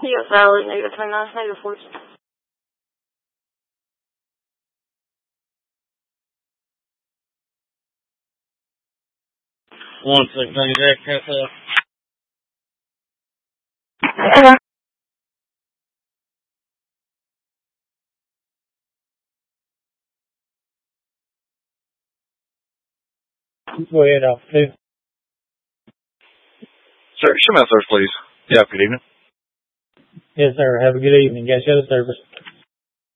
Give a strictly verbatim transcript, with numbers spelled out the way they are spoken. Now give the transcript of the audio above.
Yes, valid, negative twenty-nine, negative forty. One six, negative, X F. Okay. Go ahead, off two. Sir, show me out service, please. Yeah, good evening. Yes, sir. Have a good evening. Got you out of service.